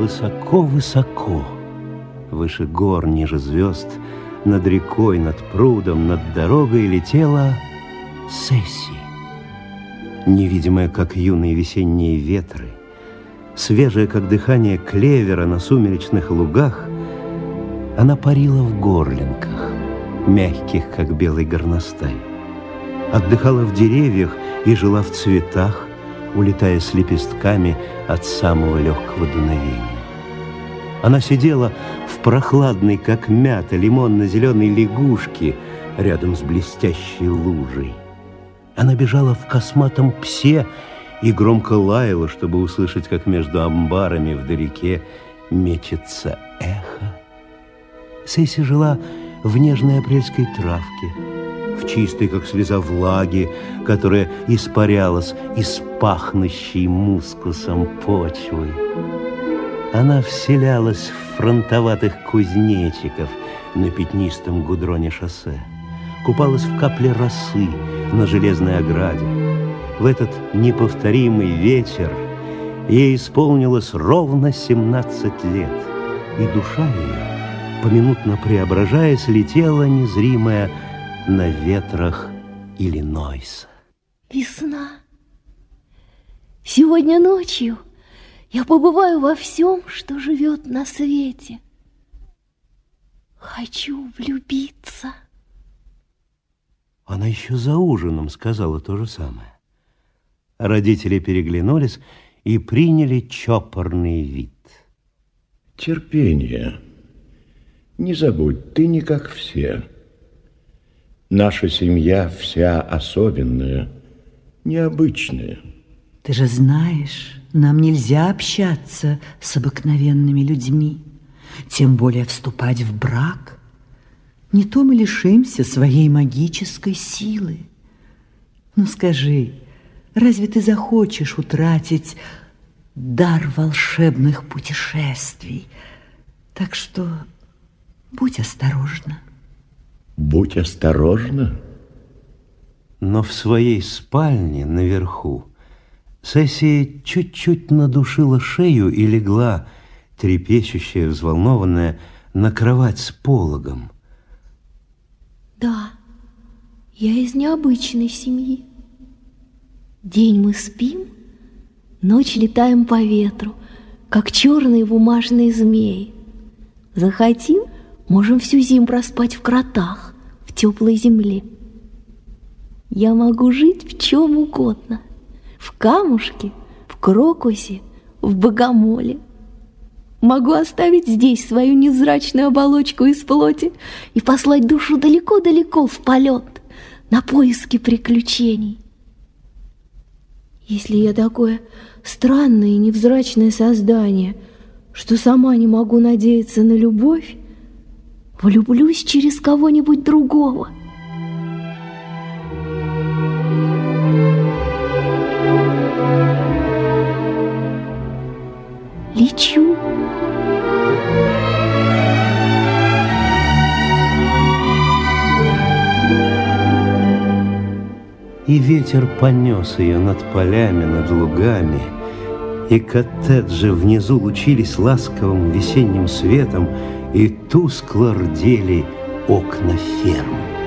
высоко-высоко, выше гор, ниже звезд, над рекой, над прудом, над дорогой летела Сесси, невидимая, как юные весенние ветры, свежая, как дыхание клевера на сумеречных лугах. Она парила в горлинках, мягких, как белый горностай, отдыхала в деревьях и жила в цветах, улетая с лепестками от самого легкого дуновения. Она сидела в прохладной, как мята, лимонно-зеленой лягушке рядом с блестящей лужей. Она бежала в косматом псе и громко лаяла, чтобы услышать, как между амбарами вдалеке мечется эхо. Сесси жила в нежной апрельской травке, в чистой, как слеза, влаги, которая испарялась из пахнущей мускусом почвы. Она вселялась в фронтоватых кузнечиков на пятнистом гудроне шоссе, купалась в капле росы на железной ограде. В этот неповторимый вечер ей исполнилось ровно 17 лет, и душа ее, поминутно преображаясь, летела незримая на ветрах Иллинойса. Весна. Сегодня ночью я побываю во всем, что живет на свете. Хочу влюбиться. Она еще за ужином сказала то же самое. Родители переглянулись и приняли чопорный вид. Терпение. Не забудь, ты не как все. Наша семья вся особенная, необычная. Ты же знаешь, нам нельзя общаться с обыкновенными людьми, тем более вступать в брак. Не то мы лишимся своей магической силы. Ну скажи, разве ты захочешь утратить дар волшебных путешествий? Так что будь осторожна. Будь осторожна. Но в своей спальне наверху Сесси чуть-чуть надушила шею и легла, трепещущая, взволнованная, на кровать с пологом. Да, я из необычной семьи. День мы спим, ночь летаем по ветру, как черные бумажные змеи. Захотим, можем всю зиму проспать в кротах, в теплой земле. Я могу жить в чем угодно. В камушке, в крокусе, в богомоле. Могу оставить здесь свою невзрачную оболочку из плоти и послать душу далеко-далеко в полет, на поиски приключений. Если я такое странное и невзрачное создание, что сама не могу надеяться на любовь, влюблюсь через кого-нибудь другого. Лечу. И ветер понес ее над полями, над лугами, и коттеджи внизу лучились ласковым весенним светом, и тускло рдели окна ферм.